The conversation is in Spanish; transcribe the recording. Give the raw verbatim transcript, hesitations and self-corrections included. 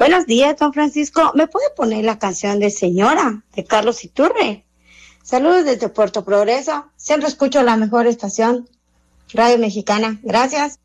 Buenos días, don Francisco. ¿Me puede poner la canción de Señora, de Carlos Iturbe? Saludos desde Puerto Progreso. Siempre escucho la mejor estación, Radio Mexicana. Gracias.